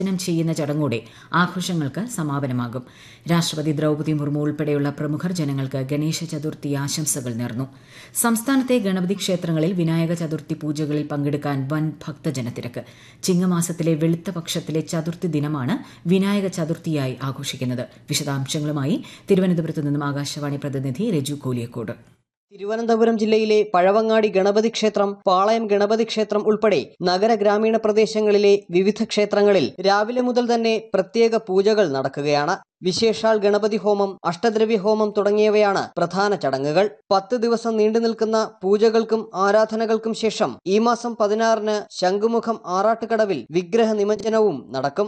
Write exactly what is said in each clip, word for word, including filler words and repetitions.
ചെയ്യുന്ന ചടങ്ങോടെ ആഘോഷങ്ങൾക്ക് സമാപനമാകും. രാഷ്ട്രപതി ദ്രൌപദി മുർമു ഉൾപ്പെടെയുള്ള പ്രമുഖർ ജനങ്ങൾക്ക് ഗണേശ ചതുർത്ഥി ആശംസകൾ നേർന്നു. സംസ്ഥാനത്തെ ഗണപതി ക്ഷേത്രങ്ങളിൽ വിനായക ചതുർത്ഥി പൂജകളിൽ പങ്കെടുക്കാൻ വൻ ഭക്തജനത്തിരക്ക്. ചിങ്ങമാസത്തിലെ വെളുത്ത പക്ഷത്തിലെ ചതുർത്ഥി ദിനമാണ് വിനായക ചതുർത്ഥിയായി ആഘോഷിക്കുന്നത്. വിശദാംശങ്ങളുമായി തിരുവനന്തപുരത്ത് നിന്നും ആകാശവാണി പ്രതിനിധി രജു കോലിയക്കോട്. തിരുവനന്തപുരം ജില്ലയിലെ പഴവങ്ങാടി ഗണപതി ക്ഷേത്രം, പാളയം ഗണപതി ക്ഷേത്രം ഉൾപ്പെടെ നഗര ഗ്രാമീണ പ്രദേശങ്ങളിലെ വിവിധ ക്ഷേത്രങ്ങളിൽ രാവിലെ മുതൽ തന്നെ പ്രത്യേക പൂജകൾ നടക്കുകയാണ്. വിശേഷാൽ ഗണപതി ഹോമം, അഷ്ടദ്രവ്യ ഹോമം തുടങ്ങിയവയാണ് പ്രധാന ചടങ്ങുകൾ. പത്ത് ദിവസം നീണ്ടു നിൽക്കുന്ന പൂജകൾക്കും ആരാധനകൾക്കും ശേഷം ഈ മാസം പതിനാറിന് ശംഖുമുഖം ആറാട്ടുകടവിൽ വിഗ്രഹ നിമജ്ജനവും നടക്കും.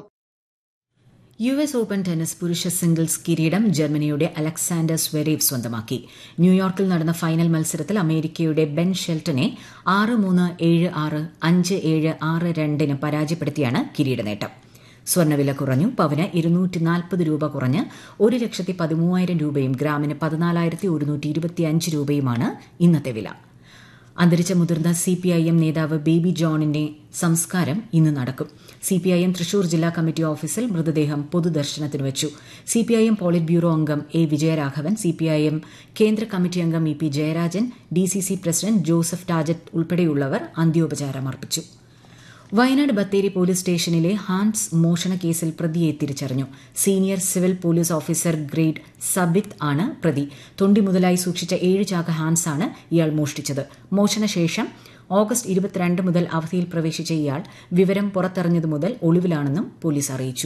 യു എസ് ഓപ്പൺ ടെന്നീസ് പുരുഷ സിംഗിൾസ് കിരീടം ജർമ്മനിയുടെ അലക്സാണ്ടർ സ്വരേവ് സ്വന്തമാക്കി. ന്യൂയോർക്കിൽ നടന്ന ഫൈനൽ മത്സരത്തിൽ അമേരിക്കയുടെ ബെൻ ഷെൽട്ടനെ ആറ് മൂന്ന് ഏഴ് ആറ് അഞ്ച് ഏഴ് ആറ് രണ്ടിന് പരാജയപ്പെടുത്തിയാണ് കിരീട നേട്ടം. സ്വർണ്ണവില കുറഞ്ഞു. പവന് ഇരുന്നൂറ്റി നാൽപ്പത് രൂപ കുറഞ്ഞ് ഒരു ലക്ഷത്തി പതിമൂവായിരം രൂപയും ഗ്രാമിന് പതിനാലായിരത്തി ഒരുന്നൂറ്റി ഇരുപത്തിയഞ്ച് രൂപയുമാണ് ഇന്നത്തെ വില. അന്തരിച്ച മുതിർന്ന സി പി ഐ എം നേതാവ് ബേബി ജോണിന്റെ സംസ്കാരം ഇന്ന് നടക്കും. C P I M Thrissur ജില്ലാ കമ്മിറ്റി ഓഫീസിൽ മൃതദേഹം പൊതുദർശനത്തിന് വെച്ചു. C P I M polit bureau അംഗം A Vijayaraghavan, C P I M കേന്ദ്ര കമ്മിറ്റി അംഗം E P Jayarajan, D C C president Joseph ടാജറ്റ് ഉൾപ്പെടെയുള്ളവർ അന്ത്യോപചാരം അർപ്പിച്ചു. വയനാട് ബത്തേരി പോലീസ് സ്റ്റേഷനിലെ ഹാൻസ് മോഷണ കേസിൽ പ്രതിയെ തിരിച്ചറിഞ്ഞു. Senior civil police officer grade Sabith ആണ് പ്രതി. തൊണ്ടി മുതലായി സൂക്ഷിച്ച ഏഴ് ചാക്ക് ഹാൻസ് ആണ് ഇയാൾ മോഷ്ടിച്ചത്. മോഷണശേഷം ഓഗസ്റ്റ് ഇരുപത്തിരണ്ട് മുതൽ അവധിയിൽ പ്രവേശിച്ച ഇയാൾ വിവരം പുറത്തറിഞ്ഞതു മുതൽ ഒളിവിലാണെന്നും പോലീസ് അറിയിച്ചു.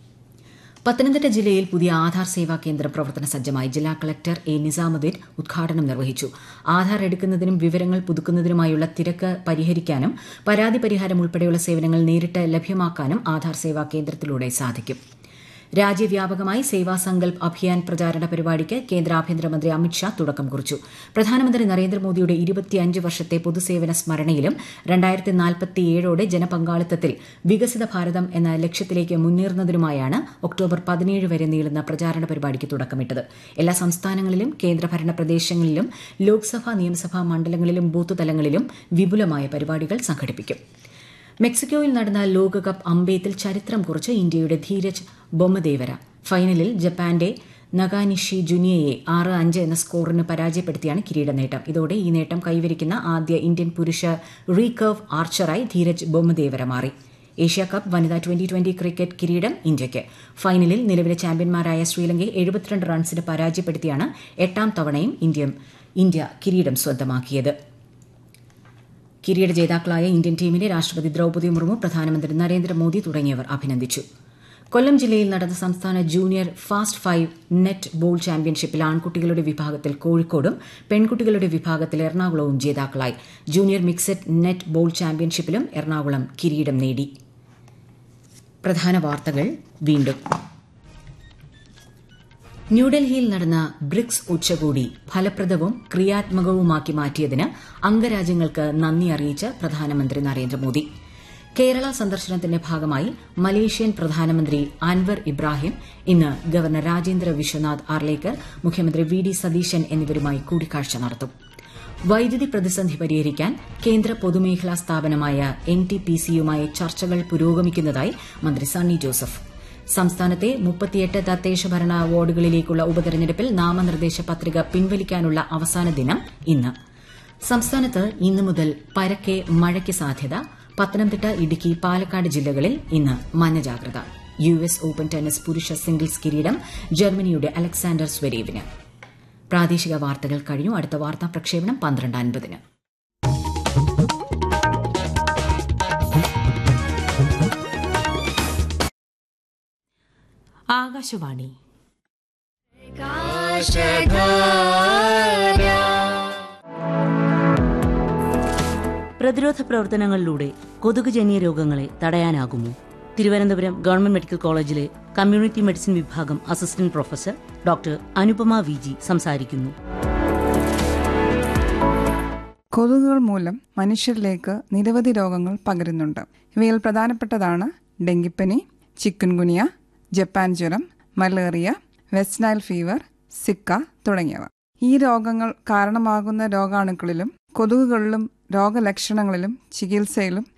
പത്തനംതിട്ട ജില്ലയിൽ പുതിയ ആധാർ സേവാ കേന്ദ്രം പ്രവർത്തന സജ്ജമായി. ജില്ലാ കളക്ടർ എ നിസാമുദ്ദീൻ ഉദ്ഘാടനം നിർവഹിച്ചു. ആധാർ എടുക്കുന്നതിനും വിവരങ്ങൾ പുതുക്കുന്നതിനുമായുള്ള തിരക്ക് പരിഹരിക്കാനും പരാതി പരിഹാരം ഉൾപ്പെടെയുള്ള സേവനങ്ങൾ നേരിട്ട് ലഭ്യമാക്കാനും ആധാർ സേവാ കേന്ദ്രത്തിലൂടെ സാധിക്കും. രാജ്യവ്യാപകമായി സേവാ സങ്കൽപ് അഭിയാൻ പ്രചാരണ പരിപാടിക്ക് കേന്ദ്ര ആഭ്യന്തരമന്ത്രി അമിത്ഷാ തുടക്കം കുറിച്ചു. പ്രധാനമന്ത്രി നരേന്ദ്രമോദിയുടെ ഇരുപത്തിയഞ്ച് വർഷത്തെ പൊതുസേവന സ്മരണയിലും രണ്ടായിരത്തി നാൽപ്പത്തിയേഴോടെ ജനപങ്കാളിത്തത്തിൽ വികസിത ഭാരതം എന്ന ലക്ഷ്യത്തിലേക്ക് മുന്നേറുന്നതിനുമായാണ് ഒക്ടോബർ പതിനേഴ് വരെ നീളുന്ന പ്രചാരണ പരിപാടിക്ക് തുടക്കമിട്ടത്. എല്ലാ സംസ്ഥാനങ്ങളിലും കേന്ദ്രഭരണ പ്രദേശങ്ങളിലും ലോക്സഭാ നിയമസഭാ മണ്ഡലങ്ങളിലും ബൂത്ത് തലങ്ങളിലും വിപുലമായ പരിപാടികൾ സംഘടിപ്പിക്കും. മെക്സിക്കോയിൽ നടന്ന ലോകകപ്പ് അമ്പെയ്ത്തിൽ ചരിത്രം കുറിച്ച് ഇന്ത്യയുടെ ധീരജ് ബൊമ്മദേവര ഫൈനലിൽ ജപ്പാന്റെ നഗാനിഷി ജുനിയയെ ആറ് അഞ്ച് എന്ന സ്കോറിന് പരാജയപ്പെടുത്തിയാണ് കിരീട നേട്ടം. ഇതോടെ ഈ നേട്ടം കൈവരിക്കുന്ന ആദ്യ ഇന്ത്യൻ പുരുഷ റീകർവ് ആർച്ചറായി ധീരജ് ബൊമ്മദേവര മാറി. ഏഷ്യാകപ്പ് വനിതാ ട്വന്റി ട്വന്റി ക്രിക്കറ്റ് കിരീടം ഇന്ത്യയ്ക്ക്. ഫൈനലിൽ നിലവിലെ ചാമ്പ്യന്മാരായ ശ്രീലങ്കയെ എഴുപത്തിരണ്ട് റൺസിന് പരാജയപ്പെടുത്തിയാണ് എട്ടാം തവണയും ഇന്ത്യ കിരീടം സ്വന്തമാക്കിയത്. കിരീട ജേതാക്കളായ ഇന്ത്യൻ ടീമിനെ രാഷ്ട്രപതി ദ്രൌപദി മുർമു, പ്രധാനമന്ത്രി നരേന്ദ്രമോദി തുടങ്ങിയവർ അഭിനന്ദിച്ചു. കൊല്ലം ജില്ലയിൽ നടന്ന സംസ്ഥാന junior fast five net ball ചാമ്പ്യൻഷിപ്പിൽ ആൺകുട്ടികളുടെ വിഭാഗത്തിൽ കോഴിക്കോടും പെൺകുട്ടികളുടെ വിഭാഗത്തിൽ എറണാകുളവും ജേതാക്കളായി. Junior mixed net ball ചാമ്പ്യൻഷിപ്പിലും Ernakulam കിരീടം നേടി. പ്രധാന വാർത്തകൾ വീണ്ടും. ന്യൂഡൽഹിയിൽ നടന്ന ബ്രിക്സ് ഉച്ചകോടി ഫലപ്രദവും ക്രിയാത്മകവുമാക്കി മാറ്റിയതിന് അംഗരാജ്യങ്ങൾക്ക് നന്ദി അറിയിച്ച് പ്രധാനമന്ത്രി നരേന്ദ്രമോദി. കേരള സന്ദർശനത്തിന്റെ ഭാഗമായി മലേഷ്യൻ പ്രധാനമന്ത്രി അൻവർ ഇബ്രാഹിം ഇന്ന് ഗവർണർ രാജേന്ദ്ര വിശ്വനാഥ് ആർലേക്കർ, മുഖ്യമന്ത്രി വി ഡി സതീശൻ എന്നിവരുമായി കൂടിക്കാഴ്ച നടത്തും. വൈദ്യുതി പ്രതിസന്ധി പരിഹരിക്കാൻ കേന്ദ്ര പൊതുമേഖലാ സ്ഥാപനമായ എൻ ടി പി സിയുമായി ചർച്ചകൾ പുരോഗമിക്കുന്നതായി മന്ത്രി സണ്ണി ജോസഫ്. സംസ്ഥാനത്തെ മുപ്പത്തിയെട്ട് തദ്ദേശ ഭരണ വാർഡുകളിലേക്കുള്ള ഉപതെരഞ്ഞെടുപ്പിൽ നാമനിർദ്ദേശ പത്രിക പിൻവലിക്കാനുള്ള അവസാന ദിനം ഇന്ന്. സംസ്ഥാനത്ത് ഇന്നു മുതൽ പരക്കെ മഴയ്ക്ക് സാധ്യത. പത്തനംതിട്ട, ഇടുക്കി, പാലക്കാട് ജില്ലകളിൽ ഇന്ന് മഞ്ഞ ജാഗ്രത. യു എസ് ഓപ്പൺ ടെന്നീസ് പുരുഷ സിംഗിൾസ് കിരീടം ജർമ്മനിയുടെ അലക്സാണ്ടർ സ്വരേവിന്. പ്രാദേശിക വാർത്തകൾ കഴിഞ്ഞു. അടുത്ത വാർത്താ പ്രക്ഷേപണം പന്ത്രണ്ട് അൻപതിന്. ആകാശവാണി. പ്രതിരോധ പ്രവർത്തനങ്ങളിലൂടെ കൊതുകുജന്യ രോഗങ്ങളെ തടയാനാകുമോ? തിരുവനന്തപുരം ഗവൺമെന്റ് മെഡിക്കൽ കോളേജിലെ കമ്മ്യൂണിറ്റി മെഡിസിൻ വിഭാഗം assistant professor doctor Anupama V G സംസാരിക്കുന്നു. കൊതുകുകൾ മൂലം മനുഷ്യരിലേക്ക് നിരവധി രോഗങ്ങൾ പകരുന്നുണ്ട്. ഇവയിൽ പ്രധാനപ്പെട്ടതാണ് ഡെങ്കിപ്പനി, ചിക്കുൻഗുനിയ, ജപ്പാൻ ജ്വരം, malaria, west Nile fever, Zika തുടങ്ങിയവ. ഈ രോഗങ്ങൾ കാരണമാകുന്ന രോഗാണുക്കളിലും കൊതുകുകളിലും രോഗലക്ഷണങ്ങളിലും ചികിത്സയിലും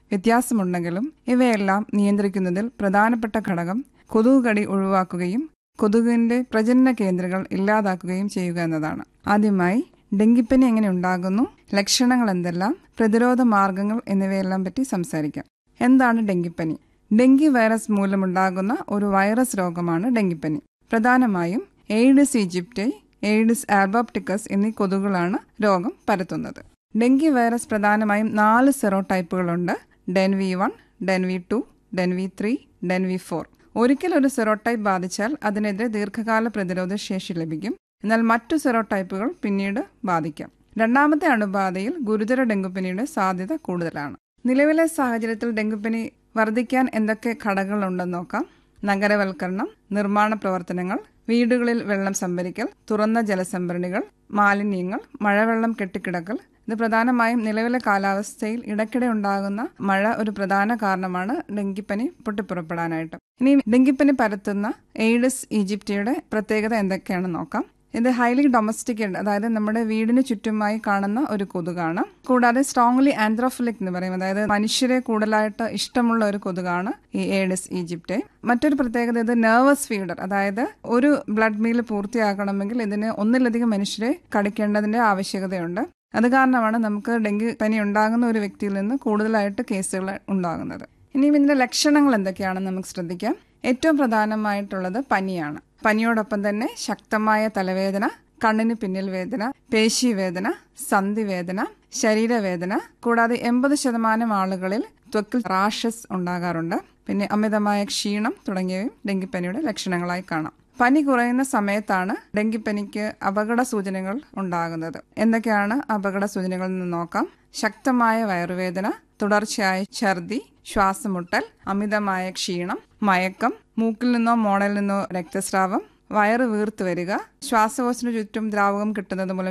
വ്യത്യാസമുണ്ടെങ്കിലും ഇവയെല്ലാം നിയന്ത്രിക്കുന്നതിൽ പ്രധാനപ്പെട്ട ഘടകം കൊതുക് കടി ഒഴിവാക്കുകയും കൊതുകിന്റെ പ്രജനന കേന്ദ്രങ്ങൾ ഇല്ലാതാക്കുകയും ചെയ്യുക എന്നതാണ്. ആദ്യമായി ഡെങ്കിപ്പനി എങ്ങനെ ഉണ്ടാകുന്നു, ലക്ഷണങ്ങൾ എന്തെല്ലാം, പ്രതിരോധ മാർഗങ്ങൾ എന്നിവയെല്ലാം പറ്റി സംസാരിക്കാം. എന്താണ് ഡെങ്കിപ്പനി? ഡെങ്കി വൈറസ് മൂലമുണ്ടാകുന്ന ഒരു വൈറസ് രോഗമാണ് ഡെങ്കിപ്പനി. പ്രധാനമായും എയ്ഡിസ് ഈജിപ്റ്റൈ, എയ്ഡിസ് ആൽബോപ്റ്റിക്കസ് എന്നീ കൊതുകുകളാണ് രോഗം പരത്തുന്നത്. ഡെങ്കി വൈറസ് പ്രധാനമായും നാല് സെറോടൈപ്പുകളുണ്ട്: DENV one, DENV to, DENV three, DENV four. ഒരിക്കൽ ഒരു സെറോടൈപ്പ് ബാധിച്ചാൽ അതിനെതിരെ ദീർഘകാല പ്രതിരോധ ശേഷി ലഭിക്കും. എന്നാൽ മറ്റു സെറോടൈപ്പുകൾ പിന്നീട് ബാധിക്കാം. രണ്ടാമത്തെ അണുബാധയിൽ ഗുരുതര ഡെങ്കിപ്പനിയുടെ സാധ്യത കൂടുതലാണ്. നിലവിലെ സാഹചര്യത്തിൽ ഡെങ്കിപ്പനി വർദ്ധിക്കാൻ എന്തൊക്കെ ഘടകങ്ങളുണ്ടെന്ന് നോക്കാം. നഗരവൽക്കരണം, നിർമ്മാണ പ്രവർത്തനങ്ങൾ, വീടുകളിൽ വെള്ളം സംഭരിക്കൽ, തുറന്ന ജലസംഭരണികൾ, മാലിന്യങ്ങൾ, മഴവെള്ളം കെട്ടിക്കിടക്കൽ. ഇത് പ്രധാനമായും നിലവിലെ കാലാവസ്ഥയിൽ ഇടയ്ക്കിടെ ഉണ്ടാകുന്ന മഴ ഒരു പ്രധാന കാരണമാണ് ഡെങ്കിപ്പനി പൊട്ടിപ്പുറപ്പെടാനായിട്ട്. ഇനി ഡെങ്കിപ്പനി പരത്തുന്ന എയ്ഡിസ് ഈജിപ്റ്റയുടെ പ്രത്യേകത എന്തൊക്കെയാണെന്ന് നോക്കാം. ഇത് ഹൈലി ഡൊമസ്റ്റിക്കേറ്റ്, അതായത് നമ്മുടെ വീടിന് ചുറ്റുമായി കാണുന്ന ഒരു കൊതുകാണ്. കൂടാതെ സ്ട്രോങ്ലി ആന്ത്രോഫിലിക് എന്ന് പറയും, അതായത് മനുഷ്യരെ കൂടുതലായിട്ട് ഇഷ്ടമുള്ള ഒരു കൊതുകാണ് ഈ എയ്ഡിസ് ഈജിപ്റ്റൈ. മറ്റൊരു പ്രത്യേകത, ഇത് നെർവസ് ഫീഡർ, അതായത് ഒരു ബ്ലഡ് മീൽ പൂർത്തിയാക്കണമെങ്കിൽ ഇതിന് ഒന്നിലധികം മനുഷ്യരെ കടിക്കേണ്ടതിന്റെ ആവശ്യകതയുണ്ട്. അത് കാരണമാണ് നമുക്ക് ഡെങ്കി പനി ഉണ്ടാകുന്ന ഒരു വ്യക്തിയിൽ നിന്ന് കൂടുതലായിട്ട് കേസുകൾ ഉണ്ടാകുന്നത്. ഇനിയും ഇതിന്റെ ലക്ഷണങ്ങൾ എന്തൊക്കെയാണെന്ന് നമുക്ക് ശ്രദ്ധിക്കാം. ഏറ്റവും പ്രധാനമായിട്ടുള്ളത് പനിയാണ്. പനിയോടൊപ്പം തന്നെ ശക്തമായ തലവേദന, കണ്ണിന് പിന്നിൽ വേദന, പേശിവേദന, സന്ധിവേദന, ശരീരവേദന. കൂടാതെ എൺപത് ശതമാനം ആളുകളിൽ ത്വക്കിൽ റാഷസ് ഉണ്ടാകാറുണ്ട്. പിന്നെ അമിതമായ ക്ഷീണം തുടങ്ങിയവയും ഡെങ്കിപ്പനിയുടെ ലക്ഷണങ്ങളായി കാണാം. പനി കുറയുന്ന സമയത്താണ് ഡെങ്കിപ്പനിക്ക് അപകട സൂചനകൾ ഉണ്ടാകുന്നത്. എന്തൊക്കെയാണ് അപകട സൂചനകൾ എന്ന് നോക്കാം. ശക്തമായ വയറുവേദന, തുടർച്ചയായ ഛർദി, ശ്വാസമുട്ടൽ, അമിതമായ ക്ഷീണം, മയക്കം, മൂക്കിൽ നിന്നോ മോണയിൽ നിന്നോ രക്തസ്രാവം, വയറ് വീർത്ത് വരിക, ശ്വാസകോശത്തിന് ചുറ്റും ദ്രാവകം കിട്ടുന്നത് മൂലം